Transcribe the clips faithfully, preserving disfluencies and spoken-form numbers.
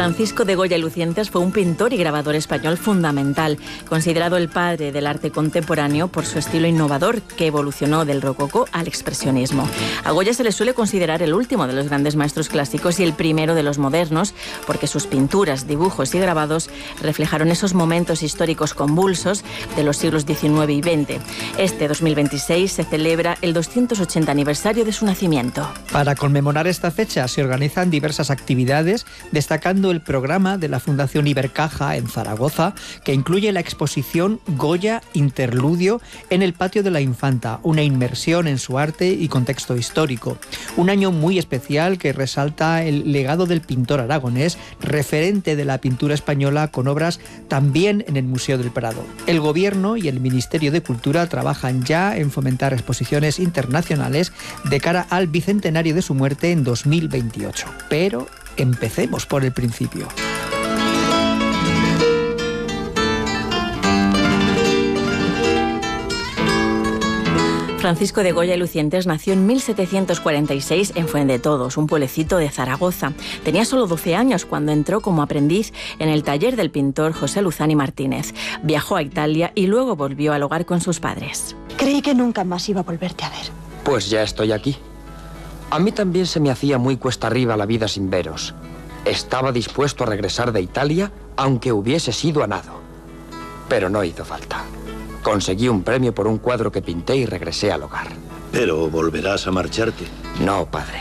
Francisco de Goya y Lucientes fue un pintor y grabador español fundamental, considerado el padre del arte contemporáneo por su estilo innovador que evolucionó del rococó al expresionismo. A Goya se le suele considerar el último de los grandes maestros clásicos y el primero de los modernos, porque sus pinturas, dibujos y grabados reflejaron esos momentos históricos convulsos de los siglos diecinueve y veinte. Este dos mil veintiséis se celebra el doscientos ochenta aniversario de su nacimiento. Para conmemorar esta fecha se organizan diversas actividades, destacando el programa de la Fundación Ibercaja en Zaragoza, que incluye la exposición Goya Interludio en el Patio de la Infanta, una inmersión en su arte y contexto histórico. Un año muy especial que resalta el legado del pintor aragonés, referente de la pintura española, con obras también en el Museo del Prado. El Gobierno y el Ministerio de Cultura trabajan ya en fomentar exposiciones internacionales de cara al bicentenario de su muerte en dos mil veintiocho. Pero empecemos por el principio. Francisco de Goya y Lucientes nació en mil setecientos cuarenta y seis en Fuendetodos, un pueblecito de Zaragoza. Tenía solo doce años cuando entró como aprendiz en el taller del pintor José Luzán y Martínez. Viajó a Italia y luego volvió al hogar con sus padres. Creí que nunca más iba a volverte a ver. Pues ya estoy aquí. A mí también se me hacía muy cuesta arriba la vida sin veros. Estaba dispuesto a regresar de Italia, aunque hubiese sido a nado. Pero no hizo falta. Conseguí un premio por un cuadro que pinté y regresé al hogar. Pero volverás a marcharte. No, padre.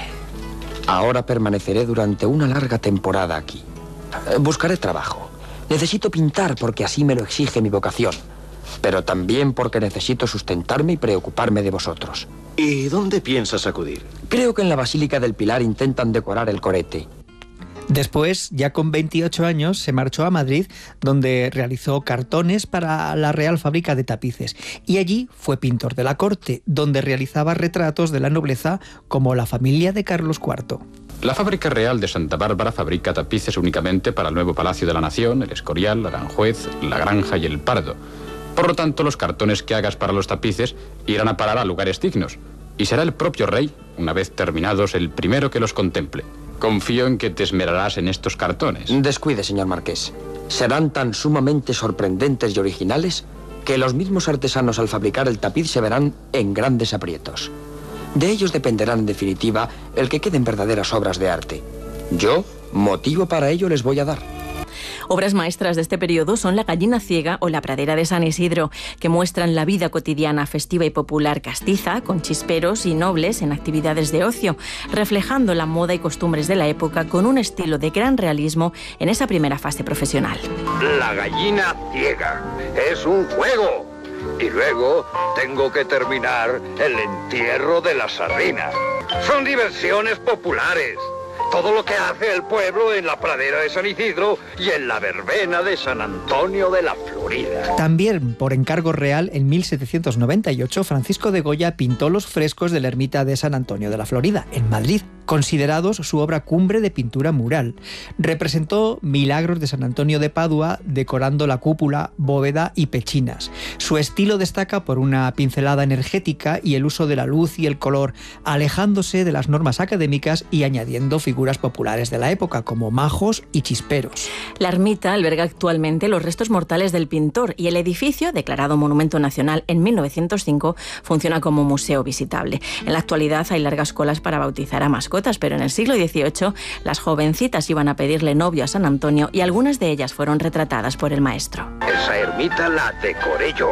Ahora permaneceré durante una larga temporada aquí. Buscaré trabajo. Necesito pintar porque así me lo exige mi vocación. Pero también porque necesito sustentarme y preocuparme de vosotros. ¿Y dónde piensas acudir? Creo que en la Basílica del Pilar intentan decorar el corete. Después, ya con veintiocho años, se marchó a Madrid, donde realizó cartones para la Real Fábrica de Tapices. Y allí fue pintor de la corte, donde realizaba retratos de la nobleza como la familia de Carlos cuarto. La Fábrica Real de Santa Bárbara fabrica tapices únicamente para el nuevo Palacio de la Nación, el Escorial, Aranjuez, La Granja y el Pardo. Por lo tanto, los cartones que hagas para los tapices irán a parar a lugares dignos. Y será el propio rey, una vez terminados, el primero que los contemple. Confío en que te esmerarás en estos cartones. Descuide, señor Marqués. Serán tan sumamente sorprendentes y originales que los mismos artesanos al fabricar el tapiz se verán en grandes aprietos. De ellos dependerán, en definitiva, el que queden verdaderas obras de arte. Yo, motivo para ello les voy a dar. Obras maestras de este periodo son La Gallina Ciega o La Pradera de San Isidro, que muestran la vida cotidiana, festiva y popular castiza, con chisperos y nobles en actividades de ocio, reflejando la moda y costumbres de la época con un estilo de gran realismo en esa primera fase profesional. La Gallina Ciega es un juego. Y luego tengo que terminar el entierro de la sardina. Son diversiones populares. Todo lo que hace el pueblo en la Pradera de San Isidro y en la verbena de San Antonio de la Florida. También, por encargo real, en mil setecientos noventa y ocho, Francisco de Goya pintó los frescos de la ermita de San Antonio de la Florida, en Madrid, considerados su obra cumbre de pintura mural. Representó Milagros de San Antonio de Padua, decorando la cúpula, bóveda y pechinas. Su estilo destaca por una pincelada energética y el uso de la luz y el color, alejándose de las normas académicas y añadiendo figuras populares de la época, como majos y chisperos. La ermita alberga actualmente los restos mortales del pintor y el edificio, declarado Monumento Nacional en mil novecientos cinco, funciona como museo visitable. En la actualidad hay largas colas para bautizar a mascotas, pero en el siglo dieciocho las jovencitas iban a pedirle novio a San Antonio y algunas de ellas fueron retratadas por el maestro. Esa ermita la decoré yo.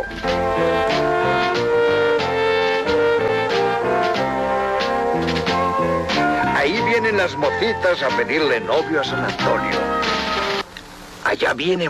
Ahí vienen las mocitas a pedirle novio a San Antonio. Allá viene